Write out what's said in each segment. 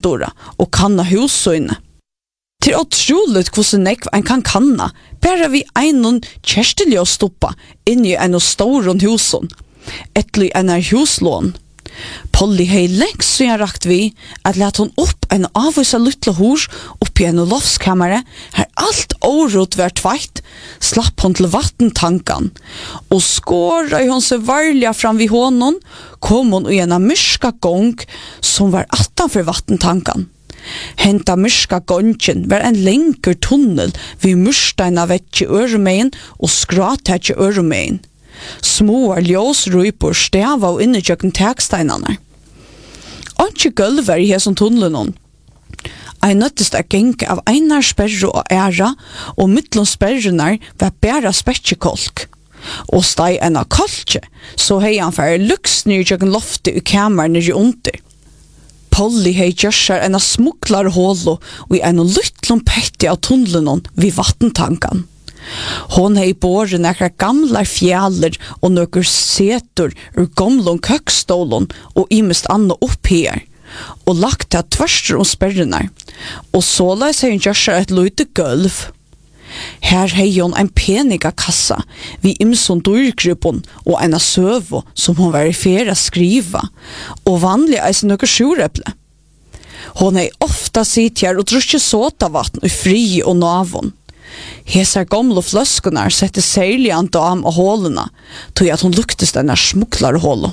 attora og kanna hussøyne. Til utroligt hvordan nekv en kan kanna, bare vi einon kjerstelig å stoppa inn i en storon huson, etli en huslån. Polly hei lengst så jeg rakt vi at let hon opp en avvisa luttle hors oppi en loftskamere, her alt årot var tveit, slapp hon til vattentankan, og skåra hon seg varliga fram vid honom, kom hon i en myrska gong som var attanfor vattentankan. Henta myrska gongen var en lengur tunnel vid myrsteina vekki øremein og skratekki øremein. Småar ljøsrøyper stava og inni tjøkken teksteinane. Anki gulver i hesson tunnelen. Ein nøttest genge av einar sperre og æra, og mittlom sperrenar var bæra spekjekolk. Og steg en av kolkje, så hei han færre luks nir tjøkken loftet i kamer nir i under. Polly hei gjørsar en av smuklar hålo og i en luttlom petti av tunnelen vid vattentankan. Hon hei båret nekra gamla fjaller og nøkker setur ur gamlon køkstålon og imest anna opp her, og lagt til tverster sperrenar, og såleis hei hun gjørsar et lute gulv. Her hei hon en peniga kassa vi imson dyrgruppen og en søvo som hon var i fera skriva, og vanlig eis nøkker sjureple. Hon hei ofta sitt her og druskje såtavatten i fri og navon. Hesar gamla flöskunar sette særlig an dam av hålena, tog at hon luktes denne smuklar hålo.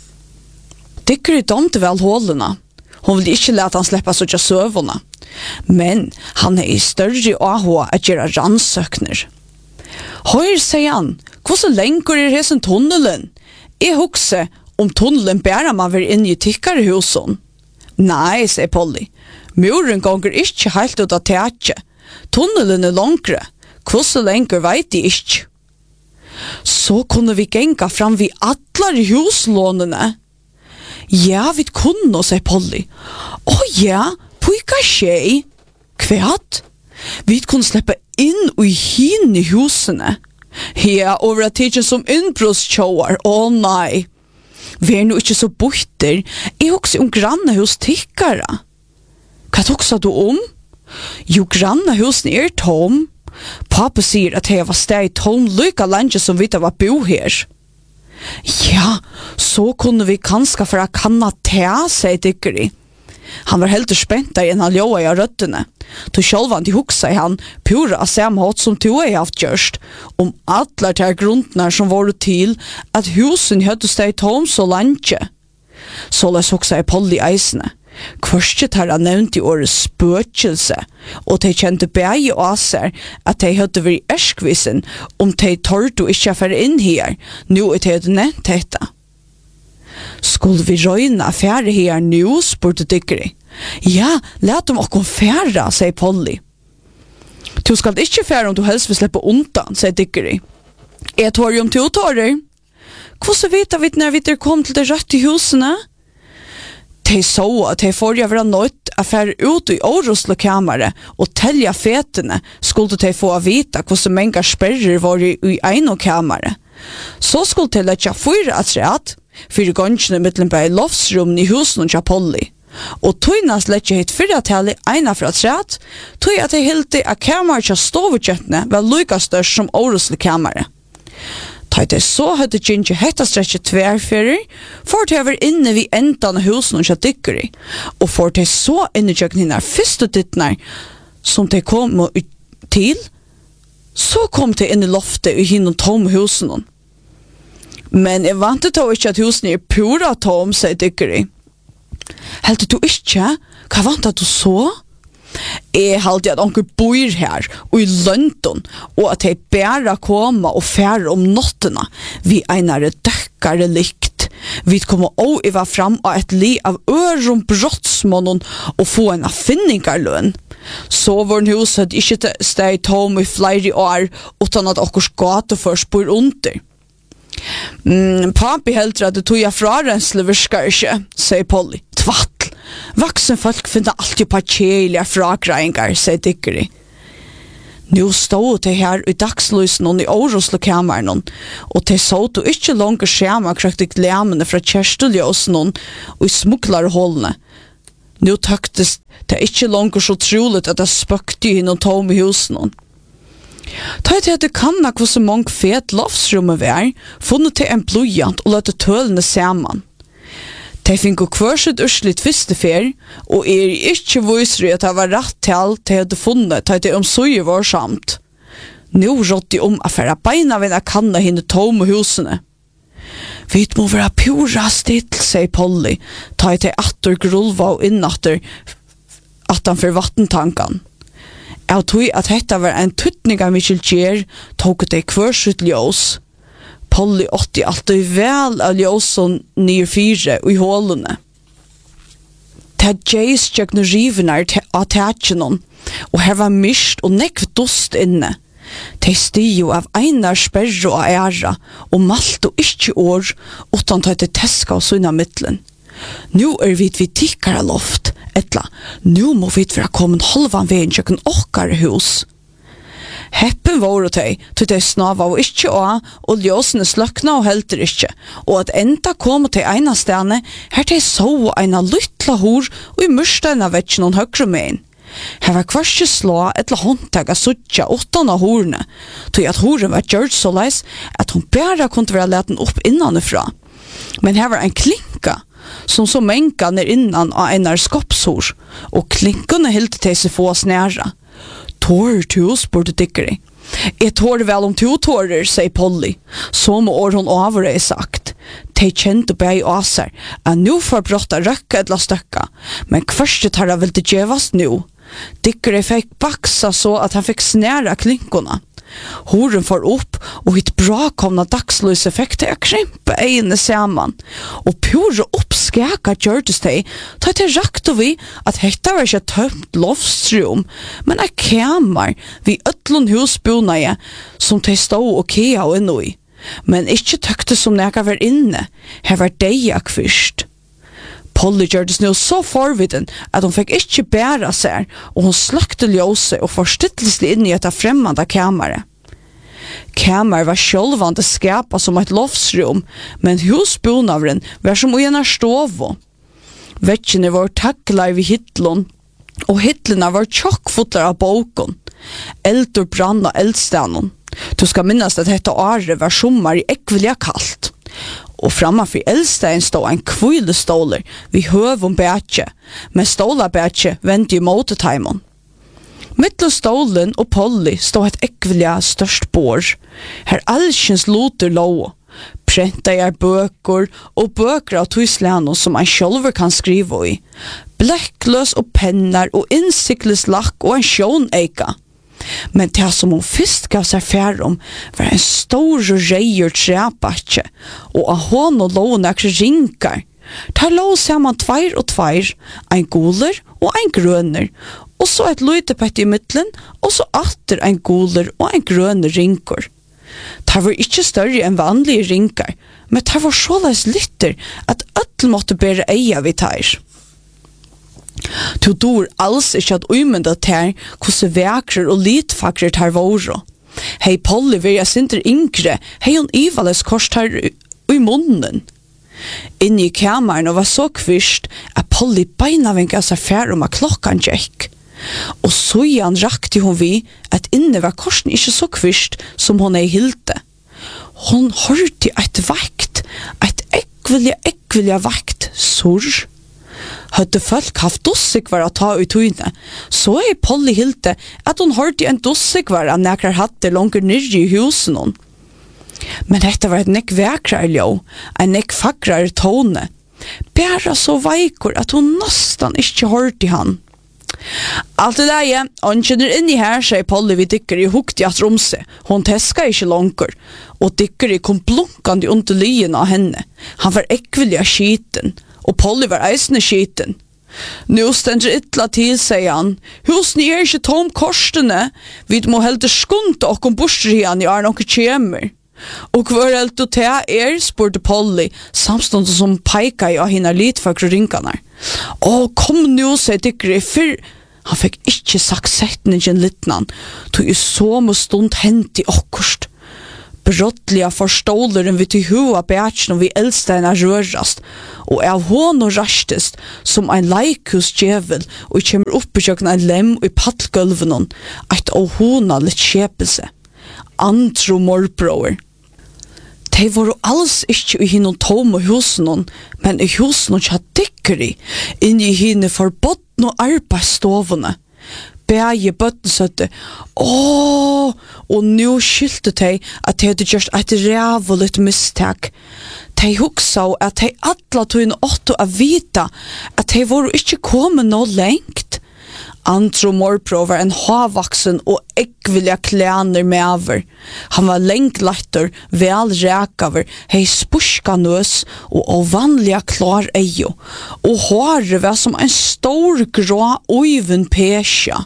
Dykker i domte vel hålena. Hon ville ikke lete han sleppa sånn søvona, men han i større AHA at gjøre rannsøkner. Høyr, sier han, hvordan lenger hesen tunnelen? Jeg hukse tunnelen bæra man var inne i tykkare husen. Nei, sier Polly, muren gonger ikke helt ut av teatje. Tunnelen langre. Hvordan lenger vet jeg ikke? Så kunne vi genga fram vid atlar huslånene. Ja, vi kunne, sier Polly. Ja, pojka tjej. Kvært? Vi kunne slippe inn i hinn i husene. Ja, over at tidsen som innbrostjåar. Nei. Vi nå ikke så borter. Jeg også grannehus tikkara. Hva toksa du om? Jo, grannehusen tom. Pappa sier at jeg var steg tom lykka lenge som vi var bo her. Ja, så kunne vi kanskje for å kanna ta seg dykkeri. Han var helt spent i en av ljåa i røttene. Til sjølvan til huksa i han pura av samme hatt som du har haft gjørst, alle til grunnene som var til at husen hadde steg tom så lenge. Så les huksa i Polly eisene. Kvørstet har han nevnt i året spøkelse, og de kjente bæg og aser at de hadde vært erskvisen de tørte å ikke fære inn her, nå de hadde nevnt dette. Skulle vi røyne affære her nå, spurte dykkeri. Ja, let dem okkom fære, sier Polly. Du skal ikke fære om du helst vil slippe undan, sier dykkeri. Jeg tår jo om to tårer. Hvordan vet vi når vi kom til det røtte husene? De så at de forrige var nødt å fære ut i årosle kameret og telja fetene skulle de få vite hvordan mange sperrer var i en kameret. Så skulle de lette 4 atreat, 4 gangene mellom bei loftsrummen i husen og Polly. Og tøynas lette hit 4-tallet 1 fra atreat, tøy at de hilde at kameret til stovetjettene var lykka størst som årosle kameret. Da de så hadde Ginger hetta stretchet tverferer, for de var inne vid endan av husen og dykkeri, og for de så inne i kjøkkeninnar første dittnar som de kom til, så kom de inn i loftet i hinnom tom husen. Men jeg vant da ikke at husen pura tom, sier dykkeri. Helt du ikke? Hva vant du så? Jeg halte at onker bor her og i London, og at jeg bare koma og fære om nottene vi einare døkkare likt. Vi kommer også i var fram av et li av ørum brottsmånen og få en affinningarløn. Så vår hus hadde ikke steg tom i flere år utan at okkurs gata først bor under. Papi helter at det tog jeg frarensle virker ikke, sier Polly. Tvattl. Vaksen folk finner alltid parkjelige fragreinger, sier dykkeri. Nå stod de her i dagslysen og i åroslokameren, og de så du ikke langt skjema krøkte glemene fra kjersteljøsen og i smuklarholdene. Nu tøktes det ikke langer så troligt at det spøkte i noen tom i husen. Ta til at du kan ha hvordan mange fet loftsrommet var, funnet til en blodjant og løte tølene sammen. De fikk hver sitt urslitt vistefer, og ikke viser at det var rett til de hadde funnet til det omsøye var samt. Nå rådde de at fære beina ved å kanne henne tom i husene. Vi må være pura still, sier Polly, ta til atter grulva og innatter at han for vattentanken. Jeg tror at dette var en tuttning av Michel Gjer, tok det hver sitt ljøs. Polly åtti alltid vel av ljøsen 9-4 i hålene. Det gjeis tjøkne rivene av tætjenen, og her var mist og nekv dust inne. De stio av einar sperre og æra, og malt og ikkje år, utan ta til teska og sunna middelen. Nu vi tikkara loft, etla, nu må vi være kommet halvan veien kjøkken okkar hus. Heppen var det til de snava og ikkje å, og ljøsene sløkna og helter ikkje, og at enda kom til eina stene, her de så eina lytla hor, og i mørsteina vekk noen høyre med. Her var kvarske slå eller håndtag av suttja utan av horene, tog at horen var gjørt så leis at hun bare kunne være leten opp innanifra. Men her var en klinka, som så menka ned innan av en skopshor, og klinkene hilde til seg få snæra. Tårer du, spurte Dickeri. Jeg tårer vel om 2 tårer, sier Polly. Så må hun avre sagt. De kjente bei aser, at nu får brotta røkka eller støkka, men hverste tar det vel til djevast nu. Dickeri fikk baksa så at han fikk snæra klinkorna. Horen får opp, og hitt bra komna dagsløse fikk til å krympe egene sammen. Og pure oppskjaka gjørtes de, ta til rakte vi at dette var ikke tømt loftsrum, men et kamer vi øtlund husbonaie som de stod og kea og innoi. Men ikke tøkte som nega var inne, her var deiak først. Polly gjørtes nå så forviden at hun fikk ikke bæra seg, og hun sløkte ljøse og forstittelsen inn i et fremmede kamere. Kamer var sjølvande skapa som et loftsrum, men husbonavren var som ujena stovo. Vekkene var taklar vid hittlån, og hittlene var tjokkfotlar av boken. Eldur brann av eldstanen. Du skal minnes at dette året var sommar i ekvelia kallt. Og framfor eldstein stod en kvile-stoler vi høv om bætje, men stolabætje vendte i moteteimen. Mittel stolen og Polly stod et ekvelia størst bord, her allkjens loter lå, prenta bøker og bøker av tøyslene som en sjølver kan skrive i, blekkløs og penner og innsikles lakk og en sjåneika. Men det som hun først gav seg fær om var en stor og reier trebatje, og av hånd og lån rinkar. Der lå sammen 2 og 2, en guler og en grønner, og så et løytepett i midtelen, og så atter en guler og en grønner rinkor. Det var ikke større enn vanlige rinkar, men det var såleis lytter at øtl måtte bære eia vid her. Du dår alls ikke at umynda ter hvordan vekrer og litfakrer ter våre. Hei Polly vil jeg sinter yngre, hei hun ivales kors ter i munnen. Inne i kameren var så kvist at Polly beina venka seg fær om at klokkan gikk. Og så igjen rakte hun vi at inne var korsen ikke så kvist som hun hilte. Hun hørte et vakt, et ekvelja vakt, surr. Hadde folk haft dussikvar å ta ut tøyne, så Polly hilte at hun hørte en dussikvar av nekrar hatte langer nirri i husen hon. Men dette var et nekk vekrar ljå, en nekk fakrar tone, bæra så veikor at hun nastan ikke hørte han. Alt det der, han kjenner inni her, sier Polly vi Dickeri hukte i at romse. Hun teska ikke langer, og Dickeri kom blunkande under lyen av henne. Han var ekvelia skiten, og Polly var eisne skiten. Nå stender ytla til, sier han. Husen ikke tom korstene. Vi må helte skunte okkom borstrian i noen kjemer. Og hva helt du til spurte Polly, samstånd som peika i av henne litfakre rinkarna. Kom nå, sier Dickeri, for han fikk ikke sagt setningen littnan, tog i så med stund hent i okkurst. Brottliga förstålaren vid till hua bärtsen och vi äldsteina rörast, och av honom rastest som en laikhusdjevel och kommer upp i kökna en lem och i pattgulven att av hona litt kjepelse. Antro morbror. De var alls ikke i hinnom tom og husen, men i husen tja dikkeri, inn i hinne forbodne arbeidsstovene. Begge bøtten søtte, og nu skyldte de at de hadde gjort et rævligt mistak. De huksa at de alle togene åtte å vite at de var ikke kommet noe lengt. Antro morbror var en havvaksen og ekvilja klæner med over. Han var lenglatter, vel rækaver, hei spuska nøs og ovanliga klar eio. Og håret var som en stor grå oiven pesja.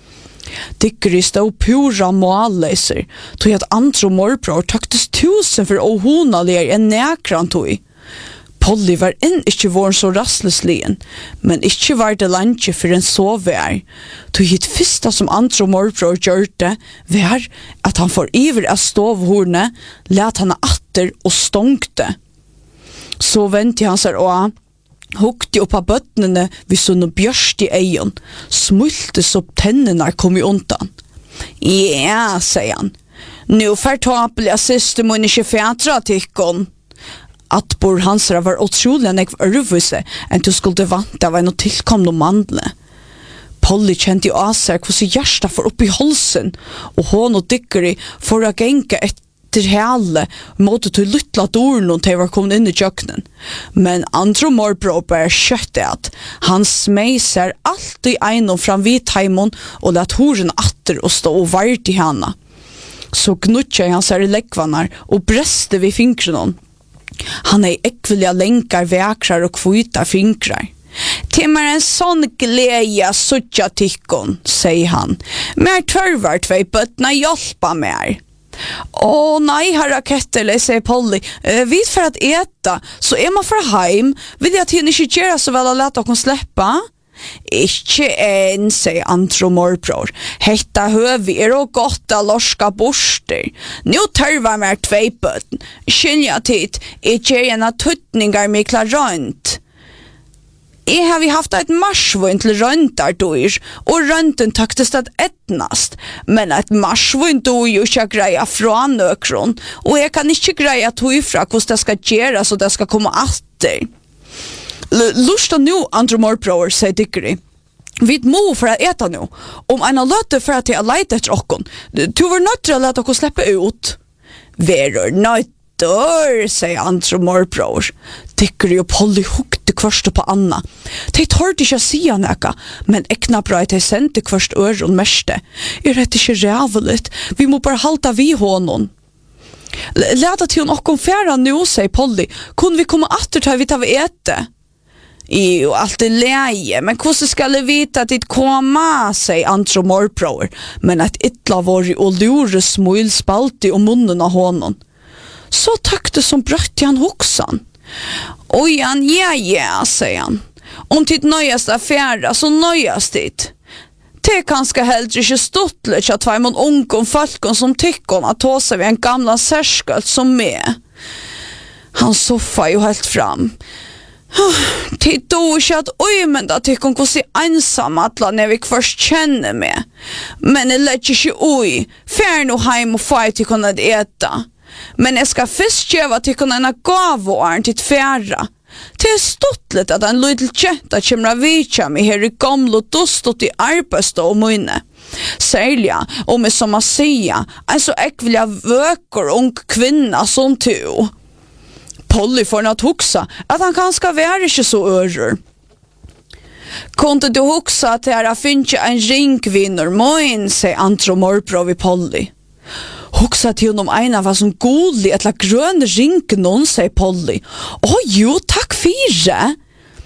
Dikkeri stod pura målleiser, tog at antro morbror taktes 1000 for å honaligere enn nekran tog. Polly var ikke våren så rastløslien, men ikke var det lanje for en sovær. Tog hit fyrsta som antro morbror gjørte, var at han får iver av stovhorne, let han atter og stongte. Så ventet han seg og hukte opp av bøttene ved sånne bjørst i egen, smultes opp tennene kom i undan. Ja, sier han, nå fortapelig siste må ikke fætra tikkon. At bor hansra var utrolig nekv ørvise enn du skulle vante av en og tilkomne mandle. Polly kjente i aser hvordan hjersta for opp i halsen, og hon og dikkeri for å genke etter hele måte til lytla doren når de var kommet inn i kjøkkenen. Men antro morbror bare skjøtte at han smeiser alltid einom fram vid heimon og let horen atter og stå og vart i hana. Så gnutja han seg i leggvannar og breste vid fingrene. Han ekvilja lenkar, väkrar och kvita fingrar. Timmar en sån glädje suttja tikkon, säger han. Mer törvar tvei bötna hjälpa mer. Åh nej, herra Kettele, säger Polly. Vid för att äta, så är man för heim. Vill jag att henne inte göra så väl att låta oss släppa? Ikke en, sier antro morbror. Hetta høvi og godt av lorska borster. Nå tørvar mer tveipøten. Skynja tid, ikke en av tuttningar mikla rønt. Jeg har vi haft et marsvun til røntar dyr, og rønten taktest at etnast. Men et marsvun dyr jo ikke greia fra nøkron, og jeg kan ikke greia tog fra hvordan det skal gjøre så det skal komme atter. Lusta nu, andre morbror, sier dikkeri. Vi må for å äta nu. Om en har løte for at jeg har leit etter okkon. Du var nødt til å lete okkon slippe ut. Verur nøytter, sier andre morbror. Dikkeri og Polly hukte kvørste på Anna. De tørte ikke å si han eka, men ekna bra at de sendte kvørst ør og meste. Rett ikke ræveligt. Vi må bare halta vi honom. Leta til hun okkon færa nu, sier Polly. Kunne vi komme atter til vi tar vi ete? Jo, allt är läge, men hvordan skal jeg vite at det kommer, sier antro morbror, men at ytla var i og lure smul spalte om munnen av honom. Så takte som brøtt han hoksan. Oj, han, ja, sier han. Om tid nøyast affära, så nøyast dit. Det kanskje heller ikke ståttlet at tvei mon ungom falkon som tykkon at ta seg ved en gamla särskalt som med. Han soffa jo helt fram. Tid då ikke at men tykkon hvordan ensam atla når vi først kjenner med. Men jeg lett ikke fær no heim og fai tykkon at eta. Men jeg skal først gjøre tykkon en gavåren til færa. Det ståttlet at en lydel kjenta kommer vitja mig her i gamle og dostot i arbeidsstå og møyne. Særlig om jeg som jeg sier, en så ekvilja vøker ung kvinna som to. Polly får något huksa att han kanske vara inte så örr. Kunde du huksa att jag finns en ringkvinnor moin, säger antro morbror vid Polly. Huksa till honom ena var som godlig etla grön ringknon, säger Polly. Jo, tack för.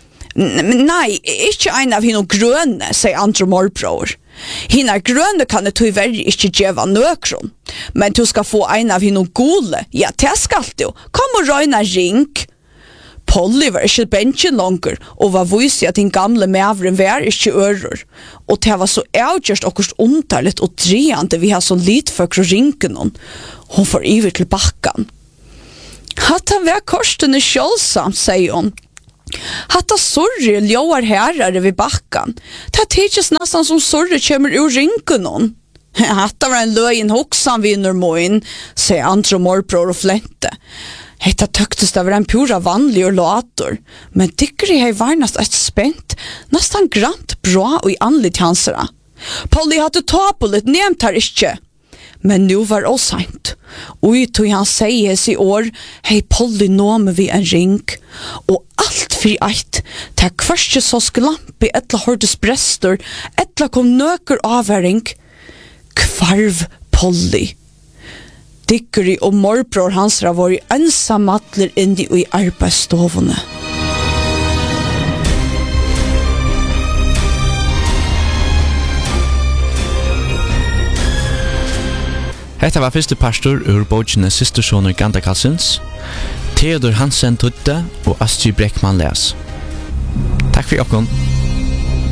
Nej, inte en av henne gröna, säger antro morbror. Hina grønne kan det tyvärr ikke djeva nøkron. Men du skal få en av henne gole. Ja, det skal du. Kom og røyna ring. Polly var ikke bensjen langer, og var vise at din gamle mævren var ikke ører. Og det var så avgjørst akkurat underligt og dreende vi har så litt for å ringe noen. Hun får iver til bakken. Hatta var korsene kjølsamt, sier hun. Hatta sorry ljóar herrar vid bakken. Det tidses nesten som sorry kommer ur ringe noen. Hatta var en løgin hoksan vinner moin, sier andre morbror og flente. Hetta tøktes det var en pura vanlig og lator, men tykker jeg varnast et spent, nesten grant bra og i anlitt hansara. Polly hadde tapelet nevnt her ikke, men nu var det seint. Og i tog han sies i år, hei Polly nåme vi en ring, og alt fri eit, ta kvarske så sklampi etla hordes brestor, etla kom nøker avhæring, kvarv Polly. Dikkeri og morbror hans var i ensamadler inni og i arbeidsstovene. Hetta var fyrste pastor ur bókina Systerssoner Ganda Karlsens, Theodor Hansen Tutte og Astrid Breckman les. Takk for okkon.